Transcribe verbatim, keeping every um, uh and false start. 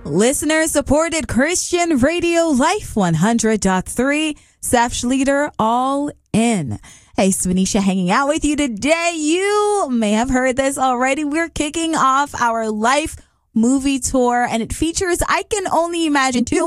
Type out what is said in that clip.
Listener supported Christian Radio Life one hundred point three. Saf Schleter, all in. Hey, Swanisha hanging out with you today. You may have heard this already. We're kicking off our Life movie tour, and it features I Can Only Imagine two